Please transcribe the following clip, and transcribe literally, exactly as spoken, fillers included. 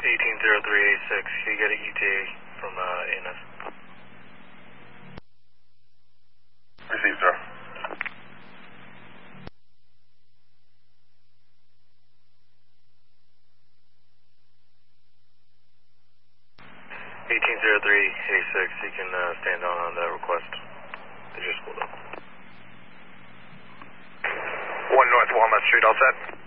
eighteen zero three eight six, can you get an E T A from uh, A N S? Received, sir. eighteen zero three eight six, you can uh, stand on on the request. They just pulled up. one North Walnut Street, all set?